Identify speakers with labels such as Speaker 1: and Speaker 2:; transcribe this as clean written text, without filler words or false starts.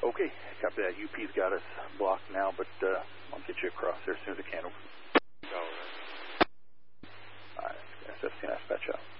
Speaker 1: Okay, copy that. UP's got us blocked now, but I'll get you across there as soon as I can.
Speaker 2: All right.
Speaker 1: All right, SF10 dispatch out.